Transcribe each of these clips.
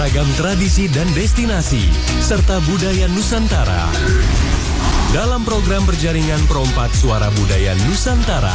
beragam tradisi dan destinasi, serta budaya Nusantara. Dalam program berjaringan Perompak Suara Budaya Nusantara.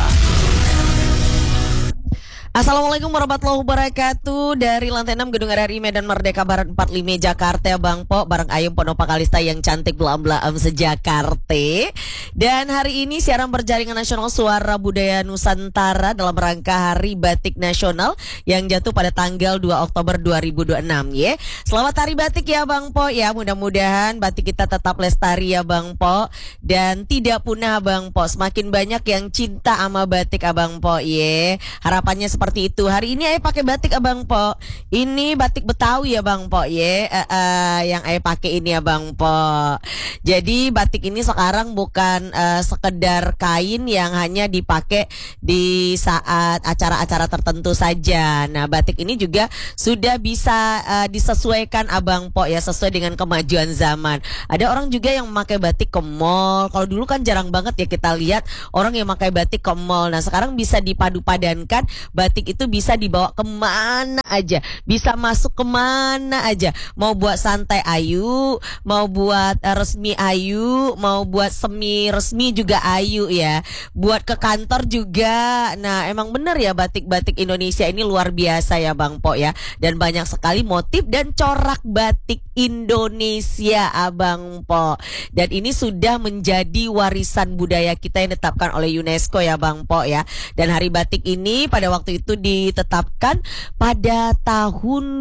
Assalamualaikum warahmatullahi wabarakatuh. Dari lantai 6 Gedung RRI Medan Merdeka Barat 45 Jakarta, Bang Po bareng Ayum Ponopa Kalista yang cantik belam-belam sejakarta. Dan hari ini siaran berjaringan nasional Suara Budaya Nusantara dalam rangka Hari Batik Nasional yang jatuh pada tanggal 2 Oktober 2026 ya. Selamat Hari Batik ya Bang Po ya. Mudah-mudahan batik kita tetap lestari ya Bang Po dan tidak punah Bang Po. Semakin banyak yang cinta sama batik Abang Po ya. Harapannya seperti itu. Hari ini Ayah pakai batik Abang Po. Ini batik Betawi ya Bang Po ya. Yang Ayah pakai ini ya Bang Po. Jadi batik ini sekarang bukan sekedar kain yang hanya dipakai di saat acara-acara tertentu saja. Nah, batik ini juga sudah bisa disesuaikan Abang Po ya, sesuai dengan kemajuan zaman. Ada orang juga yang memakai batik ke mall. Kalau dulu kan jarang banget ya kita lihat orang yang memakai batik ke mall. Nah, sekarang bisa dipadu-padankan. Batik itu bisa dibawa kemana aja, bisa masuk kemana aja. Mau buat santai ayu, mau buat resmi ayu, mau buat semi resmi juga ayu ya. Buat ke kantor juga. Nah, emang bener ya batik-batik Indonesia ini luar biasa ya Bang Po ya. Dan banyak sekali motif dan corak batik Indonesia Abang Po. Dan ini sudah menjadi warisan budaya kita yang ditetapkan oleh UNESCO ya Bang Po ya. Dan Hari Batik ini pada waktu itu ditetapkan pada tahun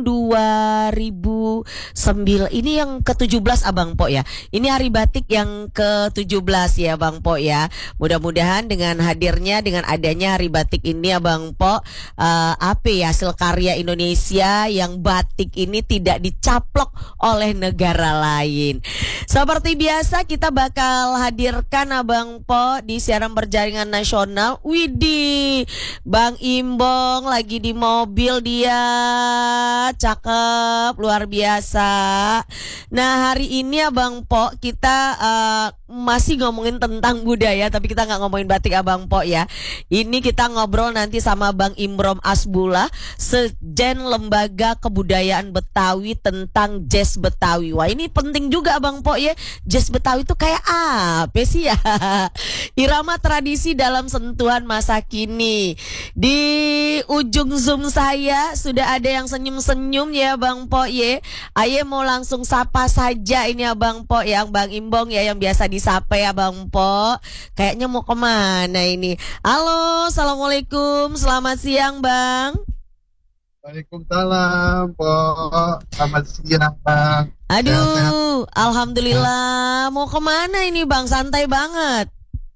2009. Ini yang ke-17 Abang Po ya. Ini Hari Batik yang ke-17 ya Bang Po ya. Mudah-mudahan dengan hadirnya, dengan adanya Hari Batik ini Abang Po, hasil karya Indonesia yang batik ini tidak dicaplok oleh negara lain. Seperti biasa kita bakal hadirkan Abang Po di siaran berjaringan nasional. Widih, Bang Imbong lagi di mobil dia. Cakep, luar biasa. Nah, hari ini Abang Po kita masih ngomongin tentang budaya, tapi kita nggak ngomongin batik Abang Po ya. Ini kita ngobrol nanti sama Bang Imrom Asbullah, Sekjen Lembaga Kebudayaan Betawi tentang jazz Betawi. Wah, ini penting juga Abang Po ya. Jazz Betawi itu kayak apa sih ya? Irama tradisi dalam sentuhan masa kini. Di ujung Zoom saya sudah ada yang senyum-senyum ya Bang Po ya. Aye mau langsung sapa saja ini Abang Po yang Bang Imbong ya, yang biasa disapa ya Bang Po. Kayaknya mau kemana ini? Halo, assalamualaikum, selamat siang Bang. Waalaikumsalam, Po. Selamat siang, Bang. Aduh, Sehat-sehat. alhamdulillah. Mau kemana ini Bang? Santai banget.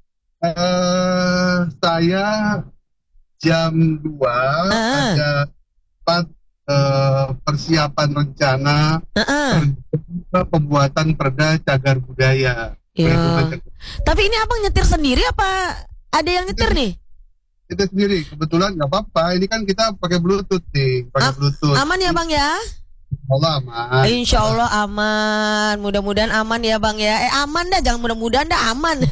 Saya jam 2 ada 4 persiapan rencana pembuatan perda cagar budaya. Ya. Tapi ini abang nyetir sendiri apa ada yang nyetir nih? Kita sendiri, kebetulan nggak apa-apa. Ini kan kita pakai Bluetooth nih, pakai Bluetooth. Aman ya Bang ya? Allah aman. Insya Allah aman. Mudah-mudahan aman ya Bang ya. Aman dah, jangan mudah-mudahan dah, aman.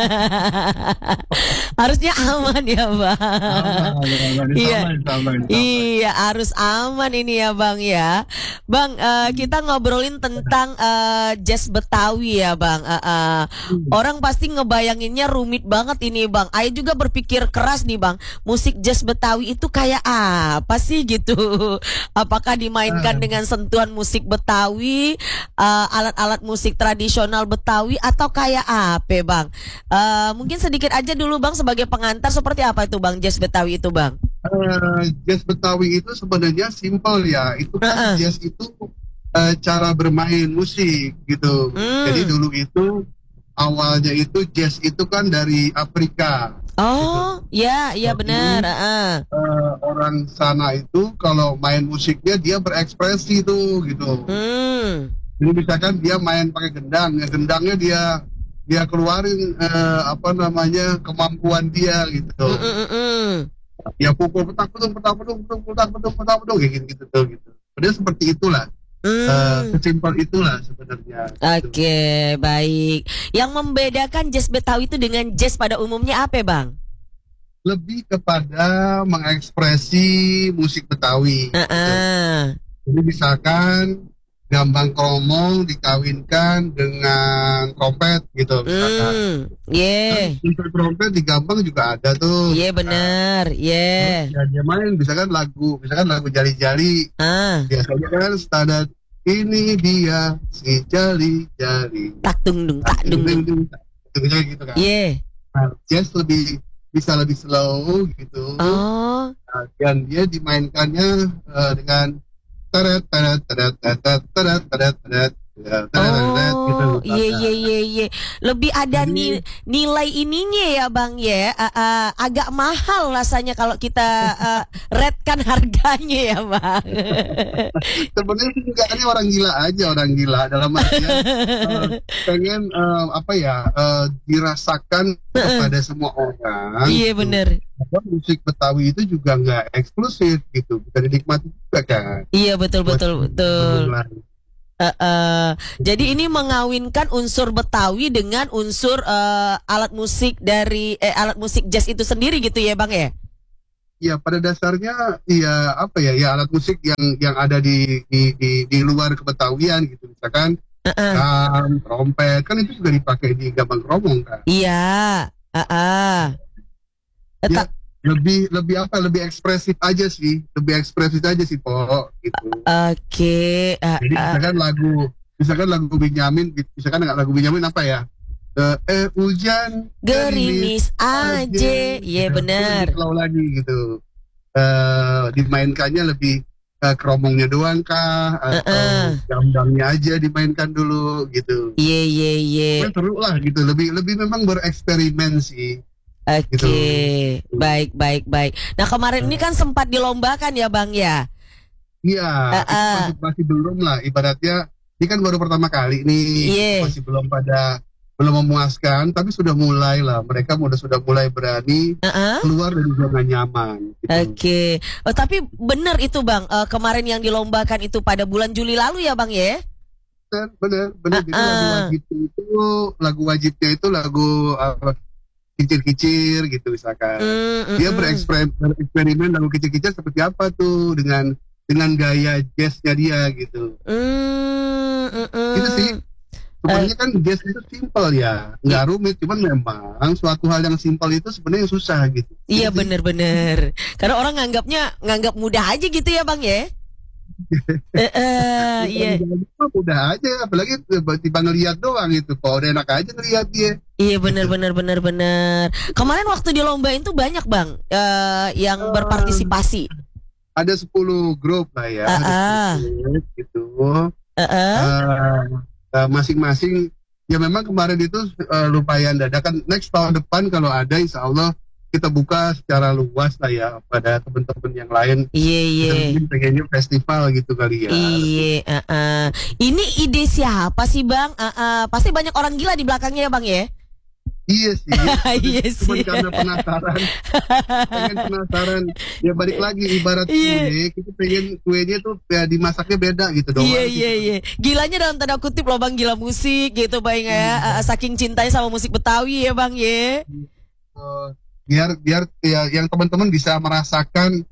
Harusnya aman ya Bang. Iya, iya harus aman ini ya Bang ya. Bang, kita ngobrolin tentang jazz Betawi ya Bang. Orang pasti ngebayanginnya rumit banget ini Bang. Ayo juga berpikir keras nih Bang. Musik jazz Betawi itu kayak apa sih gitu? Apakah dimainkan dengan sentuhan musik Betawi, alat-alat musik tradisional Betawi, atau kayak apa Bang? Mungkin sedikit aja dulu Bang sebagai pengantar, seperti apa itu Bang jazz Betawi itu Bang? Jazz Betawi itu sebenarnya simpel ya. Itu kan jazz itu cara bermain musik gitu. Jadi dulu itu awalnya itu jazz itu kan dari Afrika. Oh, gitu. ya benar. Orang sana itu kalau main musiknya dia berekspresi tuh gitu. Jadi misalkan dia main pakai gendang, ya gendangnya dia keluarin kemampuan dia gitu. Ya pukul petak pedung kayak gitu tuh gitu. Padahal seperti itulah. Sesimpel itulah sebenarnya. Oke, baik. Yang membedakan jazz Betawi itu dengan jazz pada umumnya apa, Bang? Lebih kepada mengekspresi musik Betawi. Jadi misalkan gambang kromong dikawinkan dengan trompet gitu misalkan. Untuk trompet di gambang juga ada tuh. Benar. Ya dia main misalkan lagu jali-jali. Biasanya kan standar ini dia si jali-jali. Tak dung dung tak dung dung. Gitu kan. Nah, jazz bisa lebih slow gitu. Dan dia dimainkannya dengan teret lebih ada nilai ininya ya Bang ya. Agak mahal rasanya kalau kita rate-kan harganya ya Bang. Sebenarnya juga ini orang gila dalam artian pengen dirasakan kepada semua orang. Iya benar. Musik Betawi itu juga nggak eksklusif gitu, bisa dinikmati juga kan. Iya betul. Jadi ini mengawinkan unsur Betawi dengan unsur alat musik dari alat musik jazz itu sendiri gitu ya Bang ya? Iya pada dasarnya alat musik yang ada di luar kebetawian gitu misalkan trompet kan itu juga dipakai di gambang kromong kan. Iya. Lebih ekspresif aja sih Po gitu. Oke. Jadi misalkan lagu Benyamin, misalkan lagu Benyamin apa ya? Hujan gerimis aja. Iya benar. Kalau lagi gitu. Dimainkannya lebih kromongnya doang kah atau gambangnya aja dimainkan dulu gitu. Iya. Seru lah gitu. Lebih memang bereksperimen sih. Oke, gitu. Baik. Nah kemarin ini kan sempat dilombakan ya Bang ya? Iya, masih belum lah. Ibaratnya ini kan baru pertama kali nih, masih belum memuaskan, tapi sudah mulai lah. Mereka sudah mulai berani keluar dari zona nyaman. Gitu. Oke, tapi benar itu Bang. Kemarin yang dilombakan itu pada bulan Juli lalu ya Bang ya? Benar. Jadi lagu wajibnya itu lagu kicir-kicir gitu misalkan. Dia bereksperimen lagu kicir-kicir seperti apa tuh dengan gaya jazznya dia gitu. Itu sih. Sebenarnya kan jazz itu simpel ya, nggak rumit. Cuman memang suatu hal yang simpel itu sebenarnya susah gitu. Iya benar. Karena orang nganggap mudah aja gitu ya Bang ya. Iya. Mudah aja, apalagi tiba ngeliat doang itu, kok udah enak aja ngeliat dia. Iya benar. Kemarin waktu di lomba itu banyak Bang yang berpartisipasi. Ada 10 grup lah ya. Gitu. Masing-masing ya memang kemarin itu lumayan dadakan. Next tahun depan kalau ada insya Allah kita buka secara luas lah ya pada teman-teman yang lain. Iya. Pengennya festival gitu kali ya. Iya. Ini ide siapa sih Bang? Pasti banyak orang gila di belakangnya ya Bang ya? Iya sih. Iya sih. Cuma karena penasaran. Ya balik lagi ibarat kue, kita pengen kuenya tuh ya dimasaknya beda gitu doang. Iya. Gilanya dalam tanda kutip loh Bang, gila musik gitu Bang ya. Saking cintanya sama musik Betawi ya Bang ya. Biar ya yang teman-teman bisa merasakan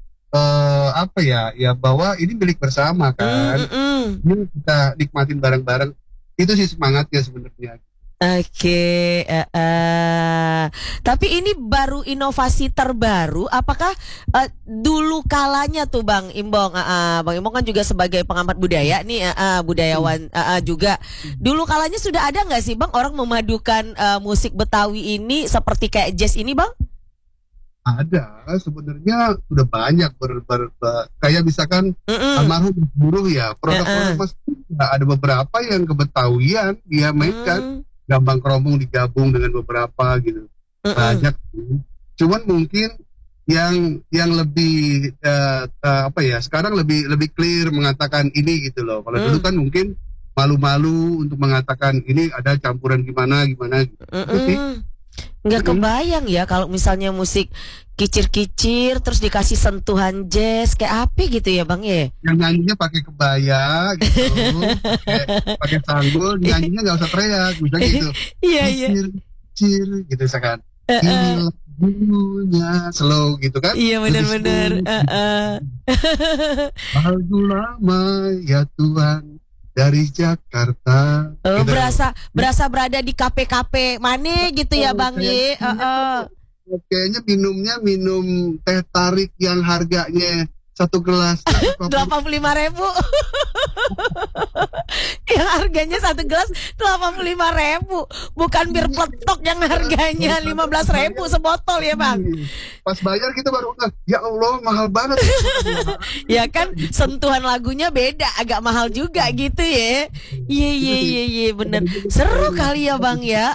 bahwa ini milik bersama kan. Ini kita nikmatin bareng-bareng. Itu sih semangatnya sebenarnya. Oke. Tapi ini baru inovasi terbaru. Apakah dulu kalanya tuh Bang Imbong, Bang Imbong kan juga sebagai pengamat budaya nih, budayawan juga. Dulu kalanya sudah ada nggak sih Bang orang memadukan musik Betawi ini seperti kayak jazz ini Bang? Ada, sebenarnya sudah banyak kayak misalkan almarhum buruh ya, produk-produk mas ada beberapa yang kebetawian dia mainkan gambang kromong digabung dengan beberapa gitu, banyak. Cuman mungkin yang lebih sekarang lebih clear mengatakan ini gitu loh. Kalau dulu kan mungkin malu-malu untuk mengatakan ini ada campuran gimana gitu sih. Nggak kebayang ya kalau misalnya musik kicir-kicir terus dikasih sentuhan jazz kayak apa gitu ya Bang ya? Yang nyanyinya pakai kebaya gitu, pakai sanggul, nyanyinya nggak usah teriak, bisa gitu. Iya. Kicir gitu misalkan. Ini lagunya slow gitu kan? Iya benar. Lagu lama ya Tuhan. dari Jakarta. Oh, Gitu. berasa berada di kafe-kafe mana gitu ya Bang Ye. Kayaknya minum teh tarik yang harganya satu gelas 85.000. Yang harganya satu gelas 85.000, bukan bir peletok yang harganya 15.000 sebotol ya Bang. Pas bayar kita baru ya Allah mahal banget. Ya kan sentuhan lagunya beda, agak mahal juga gitu ya. Iya bener. Seru kali ya Bang ya.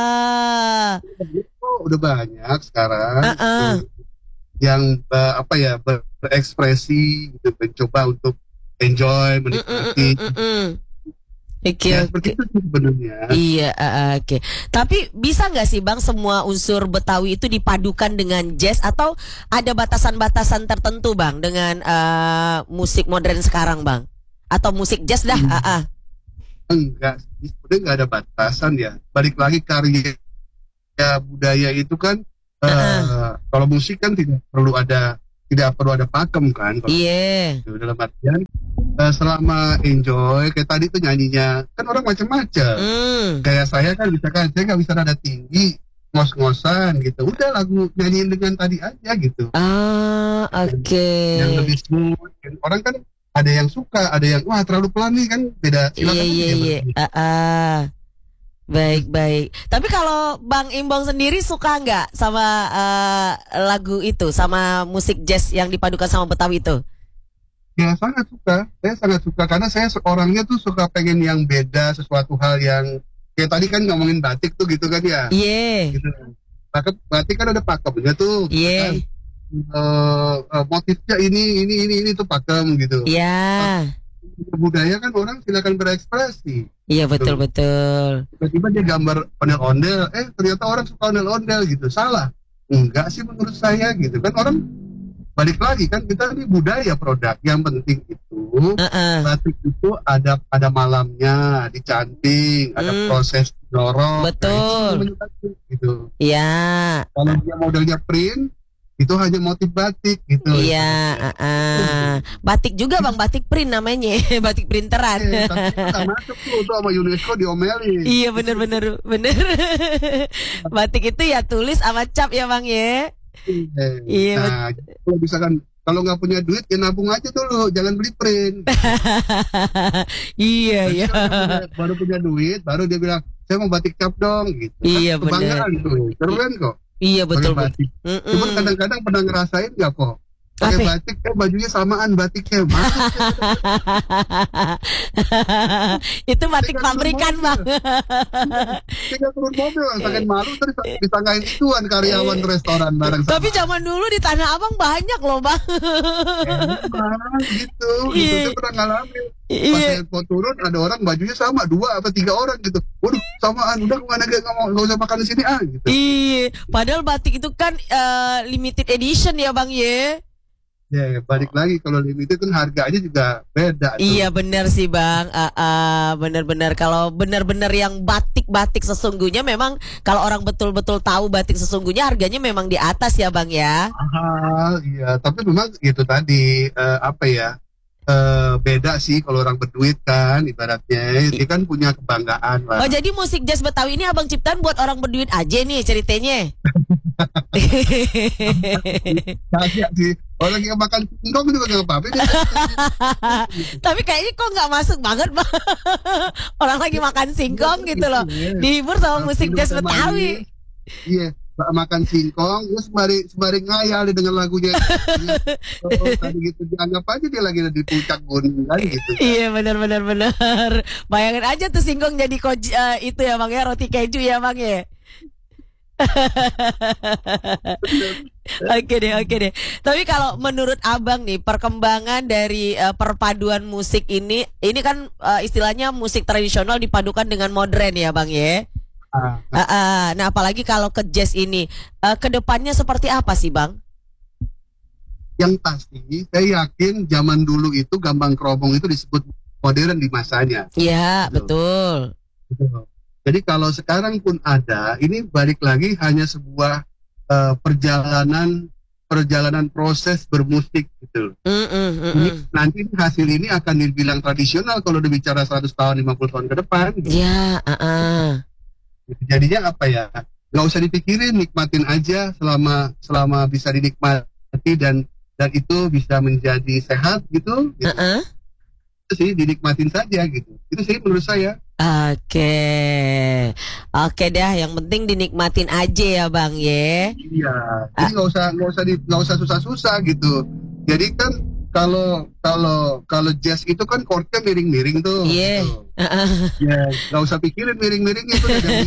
Udah banyak sekarang yang berekspresi gitu, mencoba untuk enjoy, menikmati. Seperti itu sebenarnya. Iya, oke. Tapi bisa nggak sih Bang semua unsur Betawi itu dipadukan dengan jazz, atau ada batasan-batasan tertentu Bang dengan musik modern sekarang Bang? Atau musik jazz dah? Enggak, sebenarnya nggak ada batasan ya. Balik lagi karya budaya itu kan kalau musik kan tidak perlu ada pakem kan. Iya. Dalam artian selama enjoy, kayak tadi tuh nyanyinya kan orang macam-macam. Kayak saya kan misalkan saya nggak bisa nada tinggi, ngos-ngosan gitu. Udah lagu nyanyiin dengan tadi aja gitu. Oke. Yang lebih smooth. Orang kan ada yang suka, ada yang wah terlalu pelan nih kan, beda. Silakan Iya. Baik. Tapi kalau Bang Imbong sendiri suka nggak sama lagu itu, sama musik jazz yang dipadukan sama Betawi itu? Ya sangat suka. Saya sangat suka karena saya orangnya tuh suka pengen yang beda, sesuatu hal yang kayak tadi kan ngomongin batik tuh gitu kan ya. Iya. Gitu. Batik kan ada pakemnya tuh. Iya. Motifnya ini tuh pakem gitu. Iya. Budaya kan orang silakan berekspresi. Iya betul. Tiba-tiba dia gambar ondel-ondel, ternyata orang suka ondel-ondel gitu. Salah? Enggak sih menurut saya gitu kan. Orang balik lagi kan kita ini budaya produk. Yang penting itu batik itu ada malamnya, dicanting, ada proses dorong. Betul. Gitu. Iya. Kalau dia modelnya print, itu hanya motif batik gitu. Iya, batik juga Bang, batik print namanya, batik printeran. Tapi nggak masuk tuh sama UNESCO diomelin. Iya bener. Batik itu ya tulis sama cap ya Bang ya. Iya. Nah, kalau misalkan kalau nggak punya duit ya nabung aja dulu, jangan beli print. Iya. Baru punya duit, baru dia bilang saya mau batik cap dong gitu. Iya benar. Keren kok. Iya betul. Cuma kadang-kadang pernah ngerasain nggak kok? Pakai batik, bajunya samaan batiknya. Itu batik pabrikan Bang. Tinggal turun mobil, sakit malu terus disangkain ituan karyawan restoran bareng. Tapi zaman dulu di Tanah Abang banyak loh Bang. Gitu. Saya pernah ngalamin. Pas mau turun ada orang bajunya sama 2 atau 3 orang gitu. Waduh samaan, udah kemana nggak usah makan di sini gitu. Iya. Padahal batik itu kan limited edition ya Bang ye. Ya, balik lagi kalau limited kan harganya juga beda. Iya benar sih Bang. Benar-benar kalau benar-benar yang batik sesungguhnya memang kalau orang betul-betul tahu batik sesungguhnya harganya memang di atas ya Bang ya. Iya. Tapi memang itu tadi beda sih kalau orang berduit kan ibaratnya dia kan punya kebanggaan lah. Oh jadi musik jazz Betawi ini Abang ciptaan buat orang berduit aja nih ceritanya. Kagak sih. Orang yang makan singkong juga gak apa-apa. Tapi kayaknya kok gak masuk banget Bang. Orang lagi makan singkong gitu loh, dihibur sama musik jazz Betawi. Iya, makan singkong terus sembari ngayal dengan lagunya. Tadi gitu dianggap aja dia lagi di puncak gunung kan gitu. Iya benar. Bayangin aja tuh singkong jadi itu ya Bang ya, roti keju ya Bang ya. Oke deh. Tapi kalau menurut Abang nih perkembangan dari perpaduan musik ini kan istilahnya musik tradisional dipadukan dengan modern ya Bang ya. Nah apalagi kalau ke jazz ini kedepannya seperti apa sih Bang? Yang pasti saya yakin zaman dulu itu gambang kromong itu disebut modern di masanya. Iya betul. Jadi kalau sekarang pun ada, ini balik lagi hanya sebuah perjalanan perjalanan proses bermusik gitu. Nanti hasil ini akan dibilang tradisional kalau dibicara 100 tahun 50 tahun ke depan gitu. Ya, Jadinya apa ya, nggak usah dipikirin, nikmatin aja selama bisa dinikmati dan itu bisa menjadi sehat gitu. Itu sih, dinikmatin saja gitu. Itu sih menurut saya. Oke dah, yang penting dinikmatin aja ya Bang ya. Iya, jadi nggak usah susah-susah gitu. Jadi kan kalau jazz itu kan chordnya miring-miring tuh. Iya. Gitu. Ya, nggak usah pikirin miring-miring itu.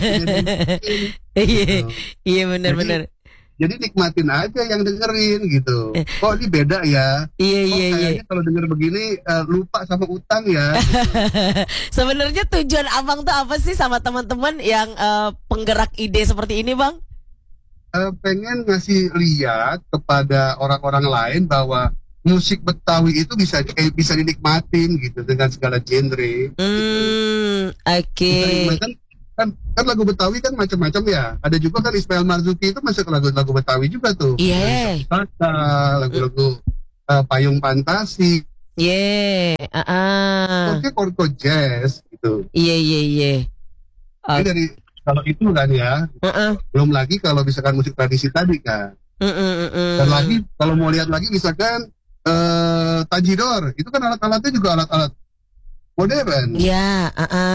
Iya benar-benar. Jadi nikmatin aja yang dengerin gitu. Oh ini beda ya. Iya. Kayaknya kalau denger begini lupa sama utang ya. Gitu. Sebenarnya tujuan Abang tuh apa sih sama teman-teman yang penggerak ide seperti ini Bang? Pengen ngasih lihat kepada orang-orang lain bahwa musik Betawi itu bisa dinikmatin gitu dengan segala genre. Oke. Kan lagu Betawi kan macam-macam ya. Ada juga kan Ismail Marzuki itu masuk lagu-lagu Betawi juga tuh. Iya. Lagu-lagu Payung Fantasi. Iya. Oke, chord jazz gitu. Iya. Jadi dari kalau itu kan ya. Belum lagi kalau misalkan musik tradisi tadi kan. Dan lagi kalau mau lihat lagi misalkan Tanjidor, itu kan alat-alatnya juga alat-alat modern. Iya.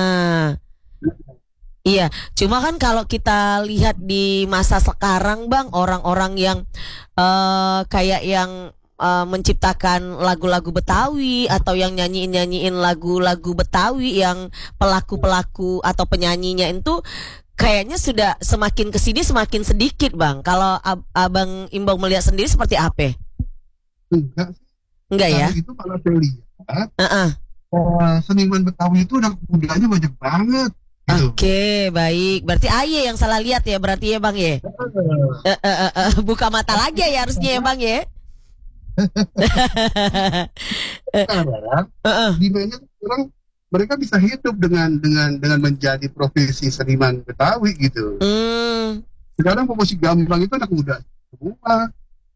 Iya, cuma kan kalau kita lihat di masa sekarang Bang, orang-orang yang kayak yang menciptakan lagu-lagu Betawi atau yang nyanyiin lagu-lagu Betawi yang pelaku-pelaku atau penyanyinya itu kayaknya sudah semakin kesini semakin sedikit Bang. Kalau Abang Imbong melihat sendiri seperti apa? Enggak ya? Itu kalau saya lihat, seniman Betawi itu udah mudanya banyak banget. Oke, baik. Berarti Aye yang salah lihat ya, berarti ya Bang ya. Buka mata lagi ya harusnya ya Bang ya. Sekarang dimana orang mereka bisa hidup dengan menjadi profesi seniman Betawi gitu. Sekarang musik gamblang itu anak muda semua.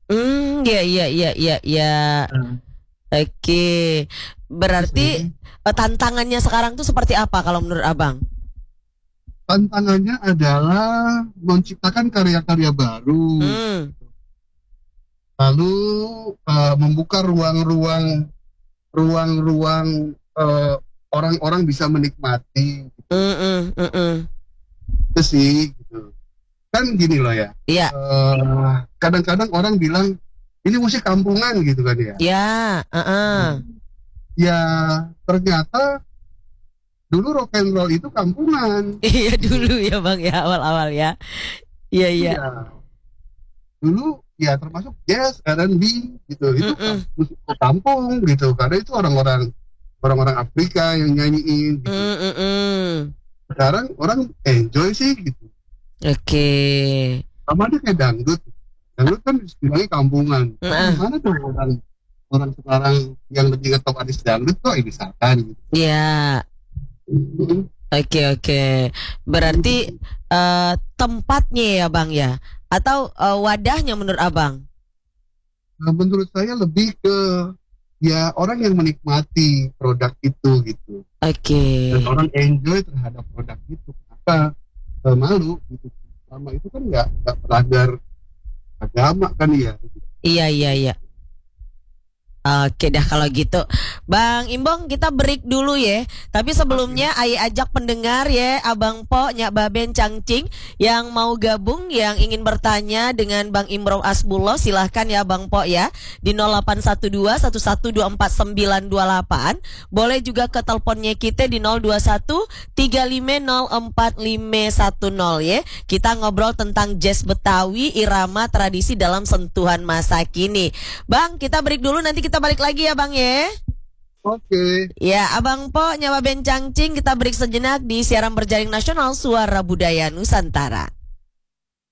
Iya. Oke. Berarti tantangannya sekarang tuh seperti apa kalau menurut Abang? Tantangannya adalah menciptakan karya-karya baru, lalu membuka ruang-ruang orang-orang bisa menikmati. Itu sih, gitu. Kan gini loh ya. Iya. Kadang-kadang orang bilang ini musik kampungan gitu kan ya. Iya. Ya ternyata dulu rock and roll itu kampungan. Iya dulu ya Bang ya, awal-awal ya. Iya. Dulu ya termasuk jazz, R&B gitu. Itu musik kampung gitu. Karena itu orang-orang Afrika yang nyanyiin gitu. Sekarang orang enjoy sih gitu. Oke. Sama dia kayak dangdut. Dangdut kan istilahnya kampungan. Mana tuh orang sekarang yang lebih ngetop artis dangdut kok misalkan gitu. Iya. Oke. Berarti tempatnya ya Bang ya, atau wadahnya menurut Abang? Menurut saya lebih ke ya orang yang menikmati produk itu gitu. Oke. Dan orang enjoy terhadap produk itu. Kenapa malu gitu? Sama itu kan nggak pelanggar agama kan ya. Iya. Oke dah kalau gitu Bang Imbong kita break dulu ya. Tapi sebelumnya Aye ajak pendengar ya, Abang Po, Nyak Baben, Cangcing yang mau gabung, yang ingin bertanya dengan Bang Imron Asbullah, silahkan ya Bang Po ya di 0812-1124-928. Boleh juga ke teleponnya kita di 021-3504-510 ya. Kita ngobrol tentang jazz Betawi, irama tradisi dalam sentuhan masa kini. Bang, kita break dulu, nanti kita balik lagi ya Bang ya. Oke. Ya, Abang Po, Nyawa Ben Cangcing, kita break sejenak di siaran berjaring nasional Suara Budaya Nusantara.